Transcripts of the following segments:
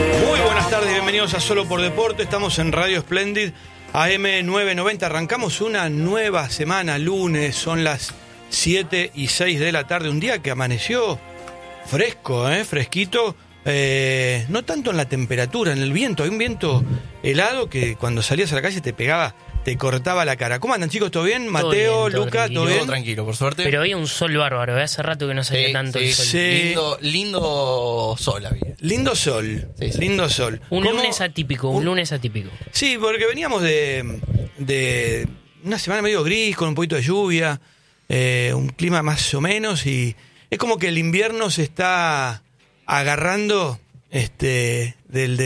Muy buenas tardes, bienvenidos a Solo por Deporte. Estamos en Radio Splendid, AM 990. Arrancamos una nueva semana, lunes, son las 7:06 de la tarde. Un día que amaneció fresco, fresquito. No tanto en la temperatura, en el viento. Hay un viento helado que cuando salías a la calle te pegaba, te cortaba la cara. ¿Cómo andan, chicos? ¿Todo bien? Mateo, Luca, ¿todo bien? Todo tranquilo, por suerte. Pero había un sol bárbaro, hace rato que no salía tanto el sol. Sí. Lindo sol había. Lindo sol, Sí. lindo sol. Un ¿Cómo? lunes atípico. Sí, porque veníamos de una semana medio gris, con un poquito de lluvia, un clima más o menos, y es como que el invierno se está agarrando de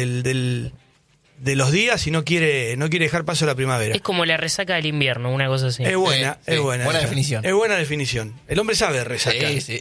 los días y no quiere dejar paso a la primavera. Es como la resaca del invierno, una cosa así. Es buena, Sí, es buena. buena esa. definición. Es buena definición. El hombre sabe resacar. Sí.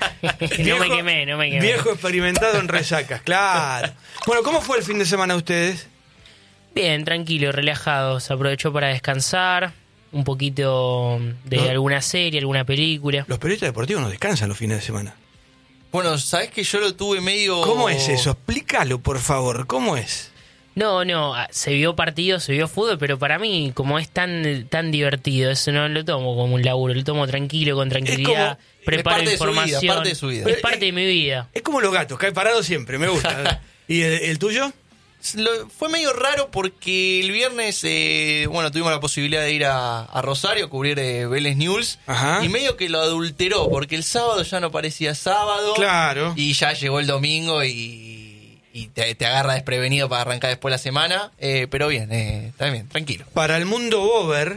No me quemé. Viejo experimentado en resacas, claro. Bueno, ¿cómo fue el fin de semana de ustedes? Bien, tranquilo, relajado. Se aprovechó para descansar, un poquito de ¿No? alguna serie, alguna película. Los periodistas deportivos no descansan los fines de semana. Bueno, ¿sabés que yo lo tuve medio... ¿Cómo es eso? Explícalo, por favor. ¿Cómo es? No, se vio partido, se vio fútbol, pero para mí, como es tan divertido, eso no lo tomo como un laburo, lo tomo tranquilo, con tranquilidad, preparo es parte de su vida, información. parte de su vida. Es parte de mi vida. Es como los gatos, cae parado siempre, me gusta. ¿Y el tuyo? Fue medio raro porque el viernes, tuvimos la posibilidad de ir a Rosario a cubrir Vélez News. Ajá. Y medio que lo adulteró porque el sábado ya no parecía sábado. Claro. Y ya llegó el domingo y te agarra desprevenido para arrancar después la semana. Pero bien, está bien, tranquilo. Para el mundo Bober,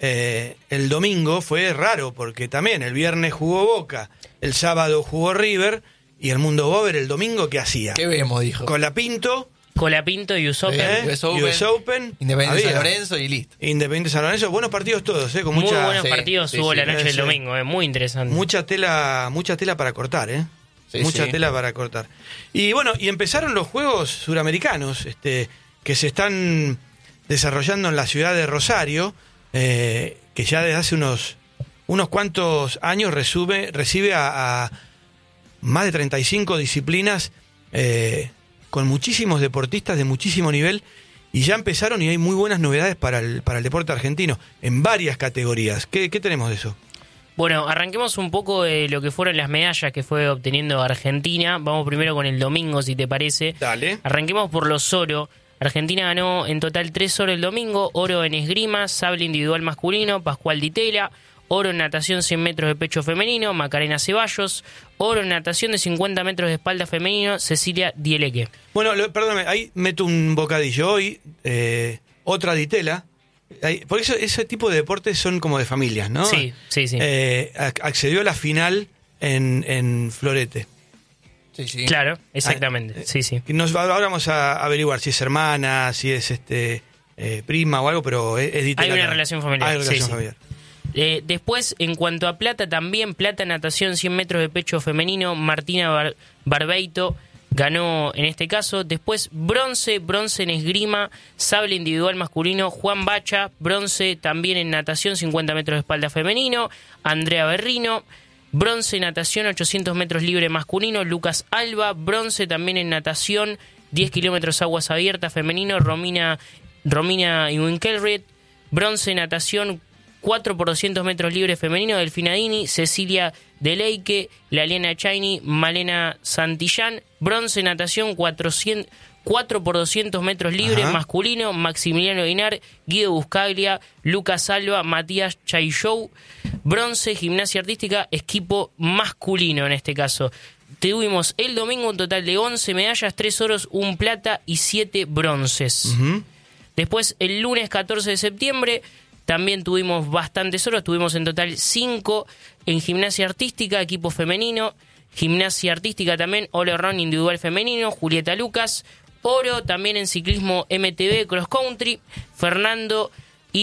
el domingo fue raro porque también el viernes jugó Boca, el sábado jugó River y el mundo Bober el domingo, ¿qué hacía? ¿Qué vemos? Dijo. Colapinto, Colapinto y US Open. US Open, Independiente había San Lorenzo y listo. Independiente San Lorenzo, buenos partidos todos, con Muy mucha, buenos sí, partidos sí, hubo sí, la noche del sí. domingo, muy interesante. mucha tela para cortar, Sí, mucha sí. tela para cortar. Y bueno, y empezaron los Juegos Suramericanos, que se están desarrollando en la ciudad de Rosario, que ya desde hace unos cuantos años recibe a más de 35 disciplinas, con muchísimos deportistas de muchísimo nivel, y ya empezaron y hay muy buenas novedades para el deporte argentino, en varias categorías. ¿Qué tenemos de eso? Bueno, arranquemos un poco de lo que fueron las medallas que fue obteniendo Argentina. Vamos primero con el domingo, si te parece. Dale. Arranquemos por los oro. Argentina ganó en total 3 oro el domingo. Oro en esgrima, sable individual masculino, Pascual Di Tella. Oro en natación 100 metros de pecho femenino, Macarena Ceballos. Oro en natación de 50 metros de espalda femenino, Cecilia Dieleque. Bueno, perdóname, ahí meto un bocadillo. Hoy, otra Di Tella. Por eso ese tipo de deportes son como de familias, ¿no? Sí. Accedió a la final en Florete. Sí. Claro, exactamente. Sí. Ahora vamos a averiguar si es hermana, si es prima o algo, pero es Di Tella. Hay una relación familiar. Hay relación Sí. familiar. Después, en cuanto a plata, también plata natación 100 metros de pecho femenino, Martina Barbeito ganó en este caso. Después bronce en esgrima, sable individual masculino, Juan Bacha. Bronce también en natación 50 metros de espalda femenino, Andrea Berrino. Bronce en natación 800 metros libre masculino, Lucas Alba. Bronce también en natación 10 kilómetros aguas abiertas femenino, Romina Iwinkelried. Bronce en natación 4 por 200 metros libres femenino, Delfina Dini, Cecilia Deleike, Laliana Chaini, Malena Santillán. Bronce en natación 4 por 200 metros libres masculino, Maximiliano Guinar, Guido Buscaglia, Lucas Alba, Matías Chaillou. Bronce, gimnasia artística, equipo masculino en este caso. Tuvimos el domingo un total de 11 medallas, 3 oros, 1 plata y 7 bronces. Después, el lunes 14 de septiembre, también tuvimos bastantes oros, tuvimos en total 5 en gimnasia artística, equipo femenino. Gimnasia artística también, all around individual femenino, Julieta Lucas. Oro también en ciclismo MTB cross country, Fernando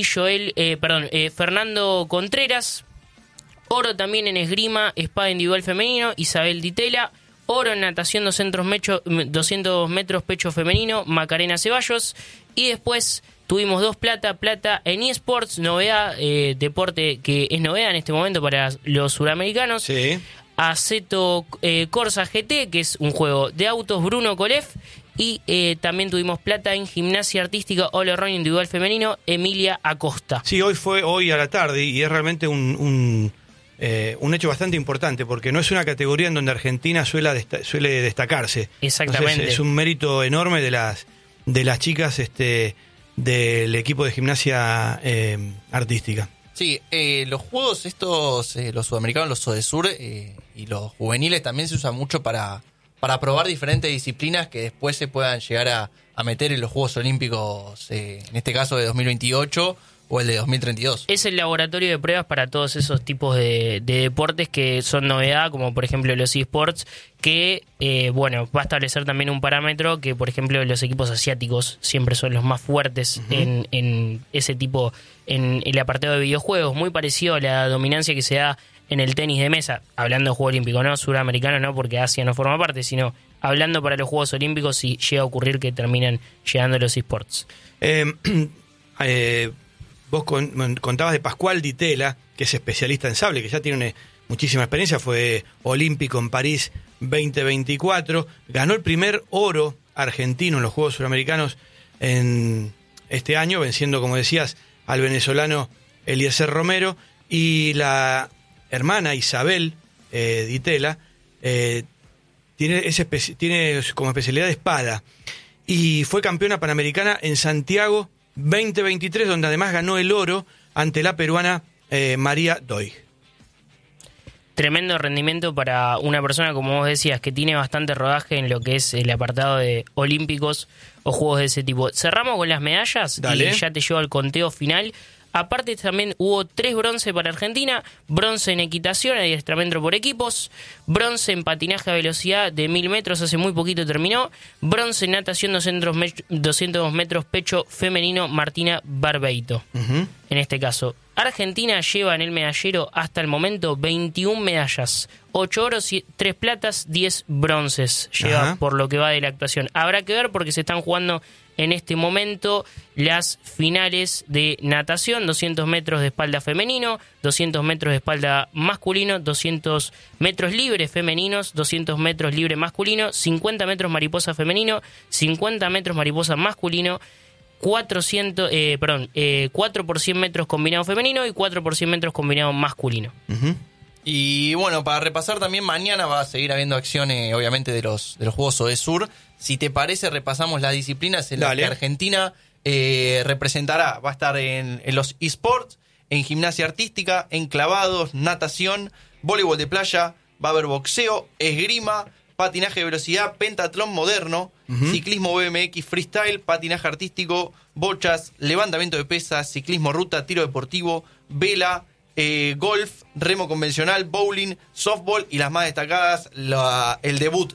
Contreras. Oro también en esgrima, espada individual femenino, Isabel Di Tella. Oro en natación 200 metros pecho femenino, Macarena Ceballos. Y después tuvimos 2 plata en eSports, novedad, deporte que es novedad en este momento para los suramericanos. Sí. Assetto Corsa GT, que es un juego de autos, Bruno Kolev. Y también tuvimos plata en gimnasia artística all around individual femenino, Emilia Acosta. Sí, hoy a la tarde, y es realmente un hecho bastante importante, porque no es una categoría en donde Argentina suele destacarse. Exactamente. Entonces, es un mérito enorme de las chicas del equipo de gimnasia artística. Sí, los juegos estos, los sudamericanos, los Sodesur y los juveniles también se usan mucho para probar diferentes disciplinas que después se puedan llegar a meter en los Juegos Olímpicos, en este caso de 2028 o el de 2032. Es el laboratorio de pruebas para todos esos tipos de deportes que son novedad, como por ejemplo los eSports, que va a establecer también un parámetro que, por ejemplo, los equipos asiáticos siempre son los más fuertes en ese tipo, en el apartado de videojuegos, muy parecido a la dominancia que se da en el tenis de mesa, hablando de Juego Olímpico, no suramericano, no porque Asia no forma parte, sino hablando para los Juegos Olímpicos, si llega a ocurrir que terminan llegando los eSports. Vos contabas de Pascual Di Tella, que es especialista en sable, que ya tiene muchísima experiencia, fue olímpico en París 2024, ganó el primer oro argentino en los Juegos Suramericanos en este año, venciendo, como decías, al venezolano Eliezer Romero, y la hermana Isabel Di Tella tiene como especialidad de espada, y fue campeona panamericana en Santiago 2023, donde además ganó el oro ante la peruana María Doig. Tremendo rendimiento para una persona, como vos decías, que tiene bastante rodaje en lo que es el apartado de olímpicos o juegos de ese tipo. Cerramos con las medallas. Dale. Y ya te llevo al conteo final. Aparte también hubo 3 bronce para Argentina, bronce en equitación, adiestramiento por equipos, bronce en patinaje a velocidad de 1000 metros, hace muy poquito terminó, bronce en natación 200 metros pecho femenino, Martina Barbeito. En este caso, Argentina lleva en el medallero hasta el momento 21 medallas, 8 oros, 3 platas, 10 bronces lleva por lo que va de la actuación. Habrá que ver porque se están jugando en este momento las finales de natación, 200 metros de espalda femenino, 200 metros de espalda masculino, 200 metros libres femeninos, 200 metros libre masculino, 50 metros mariposa femenino, 50 metros mariposa masculino, 4 por 100 metros combinado femenino y 4 por 100 metros combinado masculino. Y bueno, para repasar también, mañana va a seguir habiendo acciones, obviamente, de los Juegos Sodesur. Si te parece, repasamos las disciplinas en las que Argentina representará. Va a estar en los eSports, en gimnasia artística, en clavados, natación, voleibol de playa, va a haber boxeo, esgrima, patinaje de velocidad, pentatlón moderno, ciclismo BMX freestyle, patinaje artístico, bochas, levantamiento de pesas, ciclismo ruta, tiro deportivo, vela, golf, remo convencional, bowling, softball y las más destacadas, el debut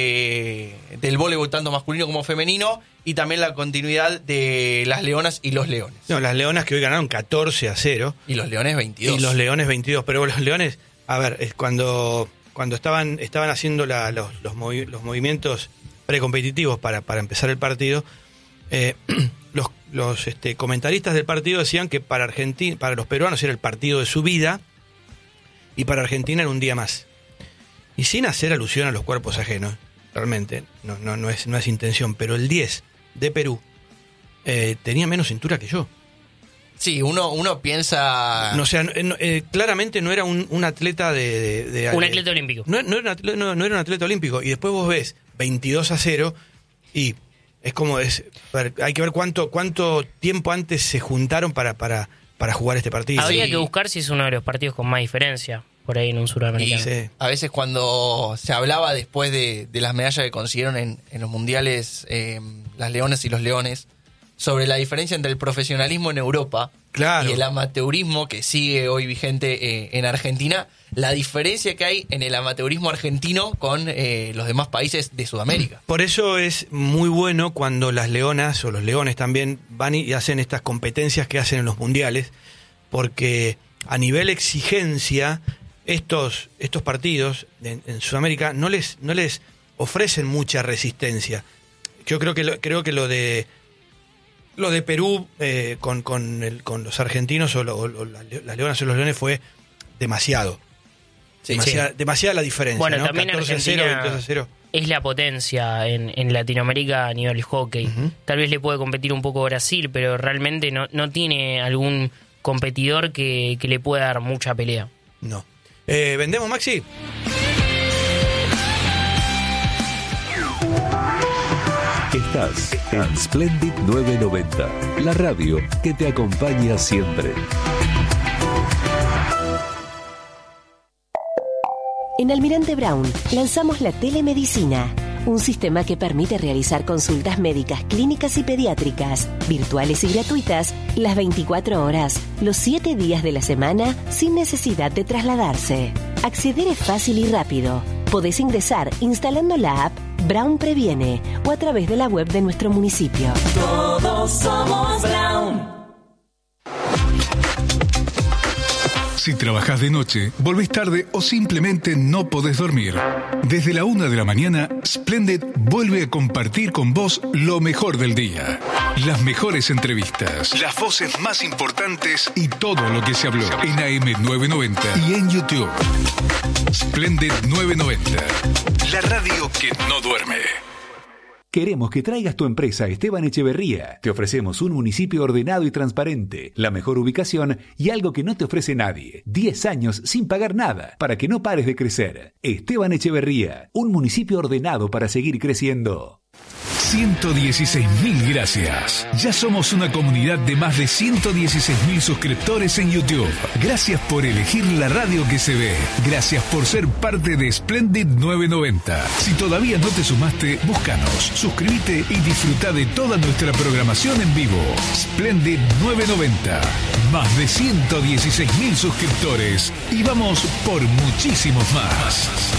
del voleibol tanto masculino como femenino y también la continuidad de las leonas y los leones. No, las leonas que hoy ganaron 14-0. Y los leones 22. Y los leones 22, pero los leones, a ver, es cuando estaban haciendo los movimientos precompetitivos para empezar el partido, los comentaristas del partido decían que para los peruanos era el partido de su vida y para Argentina era un día más. Y sin hacer alusión a los cuerpos ajenos, realmente, no es intención, pero el 10 de Perú tenía menos cintura que yo. Sí, uno piensa... No, o sea, claramente no era un atleta un atleta olímpico. No era un atleta olímpico. Y después vos ves 22-0 y es como... hay que ver cuánto tiempo antes se juntaron para jugar este partido. Habría que buscar si es uno de los partidos con más diferencia por ahí en un suramericano. Sí. A veces cuando se hablaba después de las medallas que consiguieron en los mundiales las leonas y los leones, sobre la diferencia entre el profesionalismo en Europa y el amateurismo que sigue hoy vigente en Argentina, la diferencia que hay en el amateurismo argentino con los demás países de Sudamérica. Por eso es muy bueno cuando las leonas o los leones también van y hacen estas competencias que hacen en los mundiales, porque a nivel exigencia estos partidos en Sudamérica no les ofrecen mucha resistencia. Yo creo que lo de Perú con los argentinos o las leonas o los leones fue demasiado. Sí, demasiada la diferencia. Bueno, ¿no? también 14-0, Argentina 22-0. es la potencia en Latinoamérica a nivel hockey. Tal vez le puede competir un poco Brasil, pero realmente no tiene algún competidor que le pueda dar mucha pelea. No. ¿Vendemos, Maxi? Estás en Splendid 990, la radio que te acompaña siempre. En Almirante Brown lanzamos la telemedicina, un sistema que permite realizar consultas médicas, clínicas y pediátricas, virtuales y gratuitas, las 24 horas, los 7 días de la semana, sin necesidad de trasladarse. Acceder es fácil y rápido. Podés ingresar instalando la app Brown Previene o a través de la web de nuestro municipio. Todos somos Brown. Si trabajás de noche, volvés tarde o simplemente no podés dormir. Desde la 1 de la mañana, Splendid vuelve a compartir con vos lo mejor del día. Las mejores entrevistas, las voces más importantes y todo lo que se habló en AM990 y en YouTube. Splendid 990, la radio que no duerme. Queremos que traigas tu empresa a Esteban Echeverría. Te ofrecemos un municipio ordenado y transparente, la mejor ubicación y algo que no te ofrece nadie. 10 años sin pagar nada, para que no pares de crecer. Esteban Echeverría, un municipio ordenado para seguir creciendo. 116.000 gracias. Ya somos una comunidad de más de 116.000 suscriptores en YouTube. Gracias por elegir la radio que se ve. Gracias por ser parte de Splendid 990. Si todavía no te sumaste, búscanos, suscríbete y disfruta de toda nuestra programación en vivo. Splendid 990. Más de 116.000 suscriptores. Y vamos por muchísimos más.